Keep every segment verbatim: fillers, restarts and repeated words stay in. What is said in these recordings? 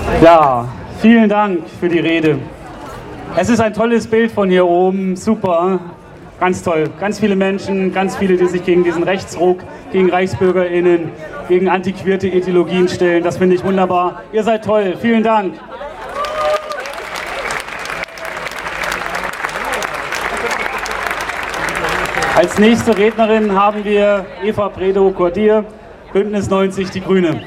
Ja, vielen Dank für die Rede. Es ist ein tolles Bild von hier oben, super, ganz toll. Ganz viele Menschen, ganz viele, die sich gegen diesen Rechtsruck, gegen ReichsbürgerInnen, gegen antiquierte Ideologien stellen. Das finde ich wunderbar. Ihr seid toll, vielen Dank. Als nächste Rednerin haben wir Eva Bredow-Cordier, Bündnis neunzig Die Grüne.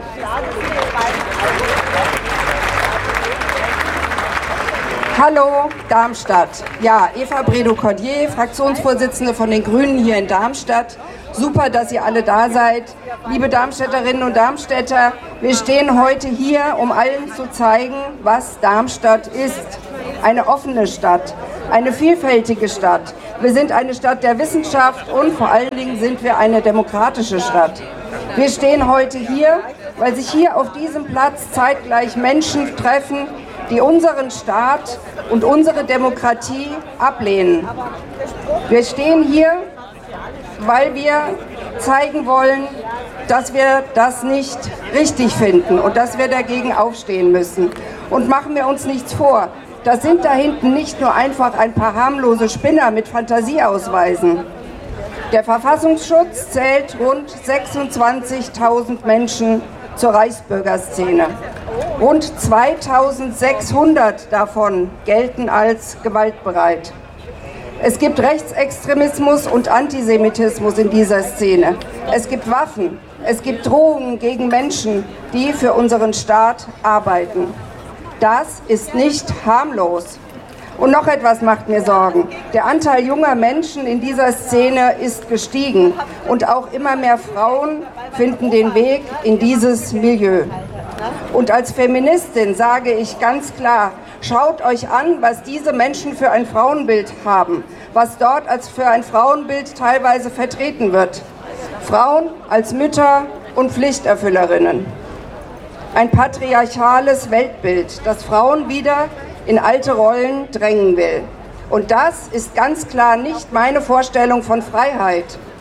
Hallo Darmstadt. Ja, Eva Bredow-Cordier, Fraktionsvorsitzende von den Grünen hier in Darmstadt. Super, dass ihr alle da seid. Liebe Darmstädterinnen und Darmstädter, wir stehen heute hier, um allen zu zeigen, was Darmstadt ist. Eine offene Stadt, eine vielfältige Stadt. Wir sind eine Stadt der Wissenschaft und vor allen Dingen sind wir eine demokratische Stadt. Wir stehen heute hier, weil sich hier auf diesem Platz zeitgleich Menschen treffen, die unseren Staat und unsere Demokratie ablehnen. Wir stehen hier, weil wir zeigen wollen, dass wir das nicht richtig finden und dass wir dagegen aufstehen müssen. Und machen wir uns nichts vor, das sind da hinten nicht nur einfach ein paar harmlose Spinner mit Fantasieausweisen. Der Verfassungsschutz zählt rund sechsundzwanzigtausend Menschen zur Reichsbürgerszene. Rund zweitausendsechshundert davon gelten als gewaltbereit. Es gibt Rechtsextremismus und Antisemitismus in dieser Szene. Es gibt Waffen, es gibt Drohungen gegen Menschen, die für unseren Staat arbeiten. Das ist nicht harmlos. Und noch etwas macht mir Sorgen. Der Anteil junger Menschen in dieser Szene ist gestiegen und auch immer mehr Frauen finden den Weg in dieses Milieu. Und als Feministin sage ich ganz klar, schaut euch an, was diese Menschen für ein Frauenbild haben, was dort als für ein Frauenbild teilweise vertreten wird. Frauen als Mütter und Pflichterfüllerinnen. Ein patriarchales Weltbild, das Frauen wieder in alte Rollen drängen will. Und das ist ganz klar nicht meine Vorstellung von Freiheit.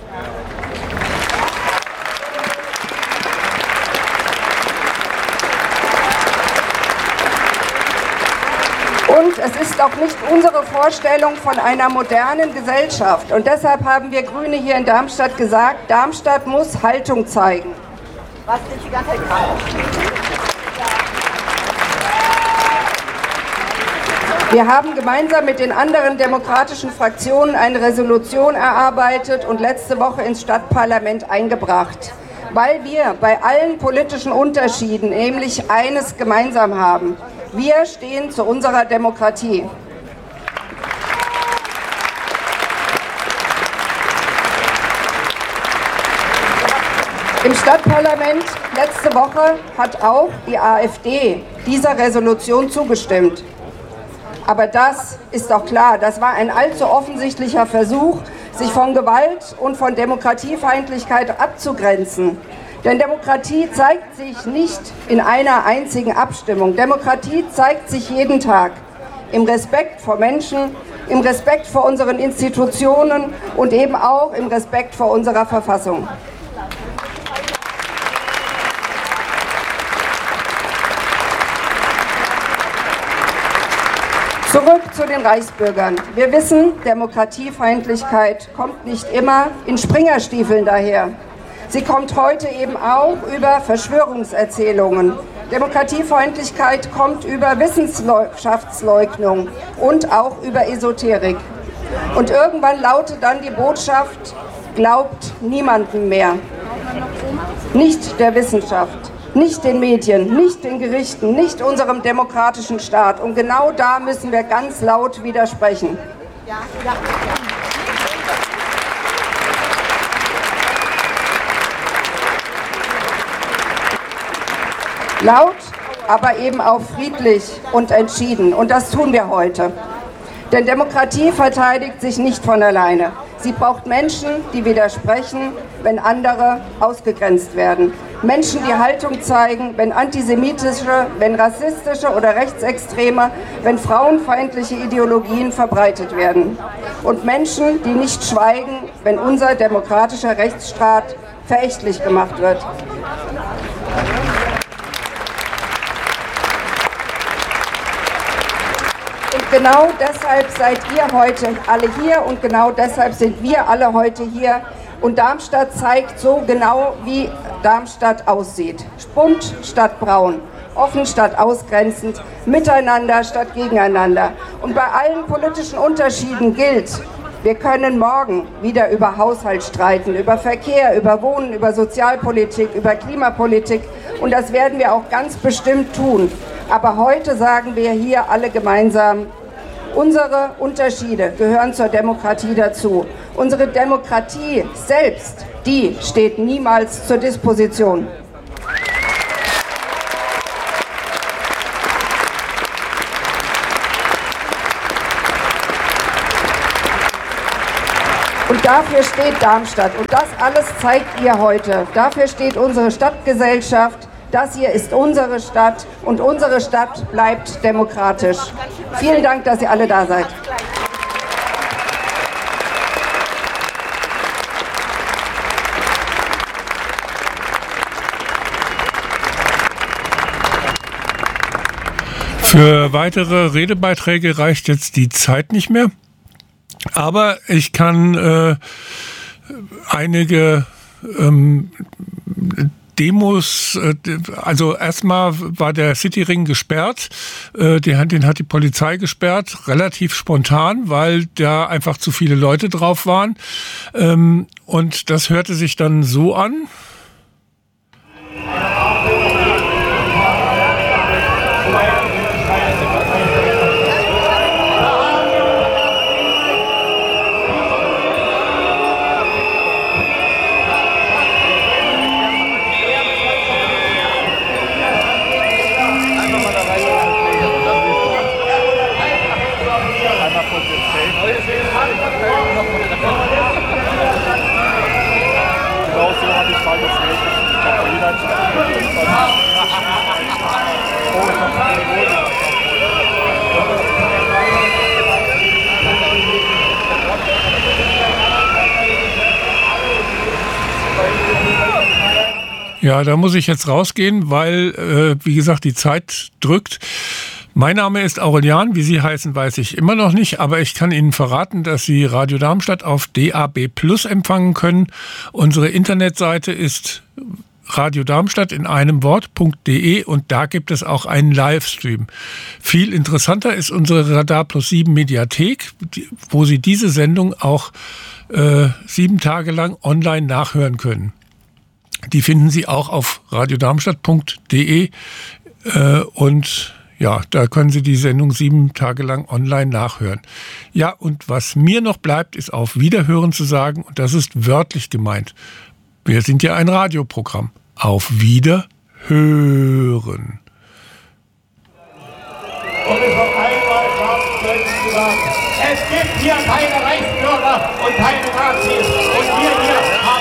Und es ist auch nicht unsere Vorstellung von einer modernen Gesellschaft. Und deshalb haben wir Grüne hier in Darmstadt gesagt, Darmstadt muss Haltung zeigen. Was ist die ganze Zeit krank? Wir haben gemeinsam mit den anderen demokratischen Fraktionen eine Resolution erarbeitet und letzte Woche ins Stadtparlament eingebracht, weil wir bei allen politischen Unterschieden nämlich eines gemeinsam haben. Wir stehen zu unserer Demokratie. Im Stadtparlament letzte Woche hat auch die AfD dieser Resolution zugestimmt. Aber das ist doch klar, das war ein allzu offensichtlicher Versuch, sich von Gewalt und von Demokratiefeindlichkeit abzugrenzen. Denn Demokratie zeigt sich nicht in einer einzigen Abstimmung. Demokratie zeigt sich jeden Tag im Respekt vor Menschen, im Respekt vor unseren Institutionen und eben auch im Respekt vor unserer Verfassung. Zurück zu den Reichsbürgern. Wir wissen, Demokratiefeindlichkeit kommt nicht immer in Springerstiefeln daher. Sie kommt heute eben auch über Verschwörungserzählungen. Demokratiefeindlichkeit kommt über Wissenschaftsleugnung und auch über Esoterik. Und irgendwann lautet dann die Botschaft, glaubt niemandem mehr. Nicht der Wissenschaft. Nicht den Medien, nicht den Gerichten, nicht unserem demokratischen Staat. Und genau da müssen wir ganz laut widersprechen. Ja, ja. Laut, aber eben auch friedlich und entschieden. Und das tun wir heute. Denn Demokratie verteidigt sich nicht von alleine. Sie braucht Menschen, die widersprechen, wenn andere ausgegrenzt werden. Menschen, die Haltung zeigen, wenn antisemitische, wenn rassistische oder rechtsextreme, wenn frauenfeindliche Ideologien verbreitet werden. Und Menschen, die nicht schweigen, wenn unser demokratischer Rechtsstaat verächtlich gemacht wird. Und genau deshalb seid ihr heute alle hier und genau deshalb sind wir alle heute hier. Und Darmstadt zeigt so genau, wie Darmstadt aussieht. Bunt statt braun, offen statt ausgrenzend, miteinander statt gegeneinander. Und bei allen politischen Unterschieden gilt, wir können morgen wieder über Haushalt streiten, über Verkehr, über Wohnen, über Sozialpolitik, über Klimapolitik. Und das werden wir auch ganz bestimmt tun. Aber heute sagen wir hier alle gemeinsam, unsere Unterschiede gehören zur Demokratie dazu. Unsere Demokratie selbst, die steht niemals zur Disposition. Und dafür steht Darmstadt. Und das alles zeigt ihr heute. Dafür steht unsere Stadtgesellschaft. Das hier ist unsere Stadt und unsere Stadt bleibt demokratisch. Vielen Dank, dass ihr alle da seid. Für weitere Redebeiträge reicht jetzt die Zeit nicht mehr. Aber ich kann äh, einige ähm, Demos, also erstmal war der Cityring gesperrt, den hat die Polizei gesperrt, relativ spontan, weil da einfach zu viele Leute drauf waren. Und das hörte sich dann so an. Ja, da muss ich jetzt rausgehen, weil, äh, wie gesagt, die Zeit drückt. Mein Name ist Aurelian, wie Sie heißen, weiß ich immer noch nicht, aber ich kann Ihnen verraten, dass Sie Radio Darmstadt auf D A B Plus empfangen können. Unsere Internetseite ist Radio Darmstadt in einem Wort.de und da gibt es auch einen Livestream. Viel interessanter ist unsere Radar Plus sieben Mediathek, wo Sie diese Sendung auch äh, sieben Tage lang online nachhören können. Die finden Sie auch auf radiodarmstadt.de äh, und ja, da können Sie die Sendung sieben Tage lang online nachhören. Ja, und was mir noch bleibt, ist auf Wiederhören zu sagen, und das ist wörtlich gemeint. Wir sind ja ein Radioprogramm. Auf Wiederhören. Um es noch einmal ganz deutlich zu sagen, es gibt hier keine Reichsbürger und keine Nazis. Und wir hier haben